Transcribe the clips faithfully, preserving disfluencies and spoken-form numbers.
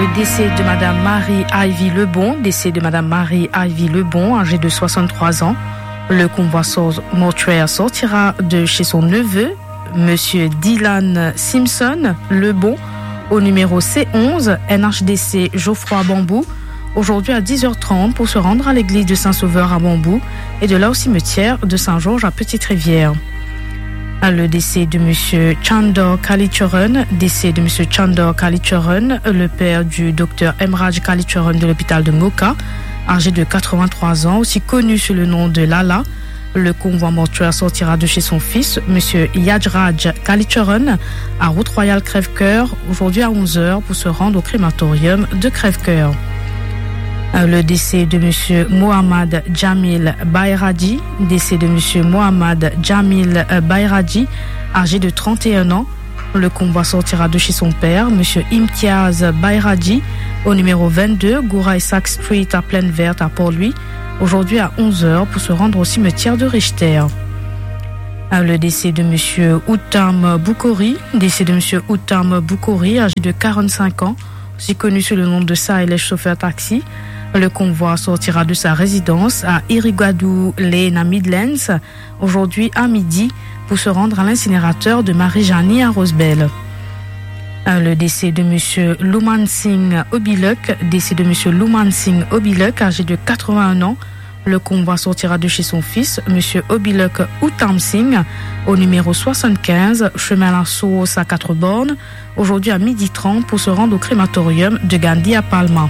Le décès de Madame Marie Ivy Lebon, décès de Madame Marie Ivy Lebon, âgée de soixante-trois ans. Le convoi mortuaire sortira de chez son neveu, Monsieur Dylan Simpson Lebon, au numéro C onze, N H D C Geoffroy Bambou, aujourd'hui à dix heures trente pour se rendre à l'église de Saint-Sauveur à Bambou et de là au cimetière de Saint-Georges à Petite-Rivière. Le décès de Monsieur Chandor Kalicharan, décès de Monsieur Chandor Kalicharan, le père du docteur Emraj Kalicharan de l'hôpital de Moka, âgé de quatre-vingt-trois ans, aussi connu sous le nom de Lala. Le convoi mortuaire sortira de chez son fils, Monsieur Yajraj Kalicharan, à Route Royale Crèvecoeur, aujourd'hui à onze heures pour se rendre au crématorium de Crèvecoeur. Le décès de Monsieur Mohamed Jamil Bayraji, décès de Monsieur Mohamed Jamil Bayraji, âgé de trente et un ans. Le convoi sortira de chez son père, Monsieur Imtiaz Bayraji, au numéro vingt-deux, Goura Isaac Street à Plaine Verte à Port-Louis, aujourd'hui à onze heures pour se rendre au cimetière de Richter. Le décès de Monsieur Outam Boukori, décès de Monsieur Outam Boukori, âgé de quarante-cinq ans, aussi connu sous le nom de Saïlèche chauffeur taxi. Le convoi sortira de sa résidence à Irigadou Lane à Midlands, aujourd'hui à midi, pour se rendre à l'incinérateur de Marie-Janie à Rosebel. Le décès de Monsieur Luman Singh Obiluk, décès de Monsieur Luman Singh Obiluk, âgé de quatre-vingt-un ans. Le convoi sortira de chez son fils, Monsieur Obiluk Outam Singh, au numéro soixante-quinze, chemin La Sauce à quatre bornes, aujourd'hui à midi trente pour se rendre au crématorium de Gandhi à Palma.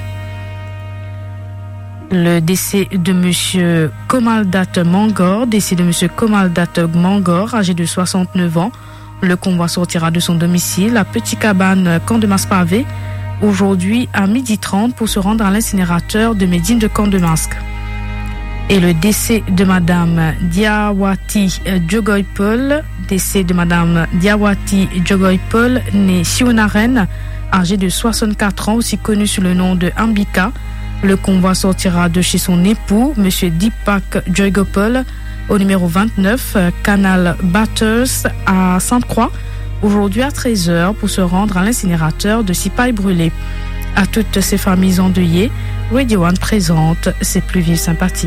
Le décès de Monsieur Komaldat Mangor, décès de Monsieur Komaldat Mangor, âgé de soixante-neuf ans. Le convoi sortira de son domicile à Petit Cabane, Camp de Maspavé, aujourd'hui à midi trente pour se rendre à l'incinérateur de Médine de Camp de Masque. Et le décès de Madame Diawati Djogoypol, décès de Madame Diawati Djogoypol, née Sionaren, âgée de soixante-quatre ans, aussi connue sous le nom de Ambika. Le convoi sortira de chez son époux, Monsieur Deepak Joygopal, au numéro vingt-neuf, Canal Batters à Sainte-Croix, aujourd'hui à treize heures pour se rendre à l'incinérateur de Sipaille brûlé. À toutes ces familles endeuillées, Radio One présente ses plus vives sympathies.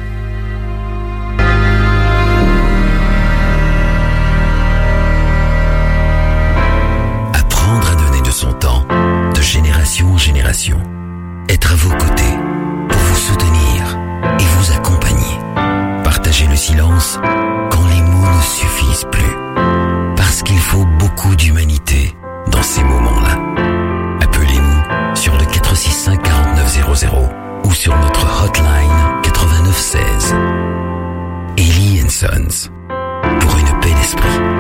Apprendre à donner de son temps, de génération en génération. Être à vos côtés, pour vous soutenir et vous accompagner. Partager le silence quand les mots ne suffisent plus. Parce qu'il faut beaucoup d'humanité dans ces moments-là. Appelez-nous sur le quatre six cinq, quarante-neuf zéro zéro ou sur notre hotline quatre-vingt-neuf seize. Ellie and Sons, pour une paix d'esprit.